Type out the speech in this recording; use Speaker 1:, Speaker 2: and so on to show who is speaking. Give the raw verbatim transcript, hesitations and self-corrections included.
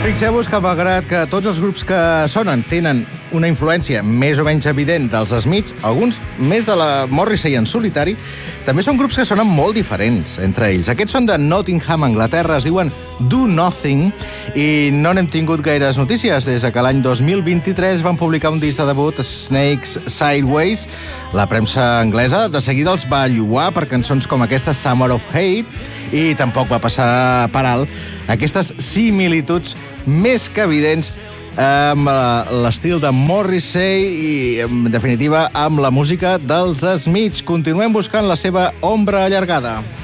Speaker 1: Fixeu-vos que, malgrat que tots els grups que sonen tenen una influència més o menys evident dels Smiths, alguns més de la Morrissey en solitari, també són grups que sonen molt diferents entre ells. Aquests són de Nottingham, Anglaterra, es diuen Do Nothing, i no n'hem tingut gaires notícies des que l'any dos mil vint-i-tres van publicar un disc de debut, Snakes Sideways. La premsa anglesa de seguida els va lloar per cançons com aquesta Summer of Hate, i tampoc va passar per alt aquestes similituds més que evidents amb l'estil de Morrissey i, en definitiva, amb la música dels Smiths. Continuem buscant la seva ombra allargada.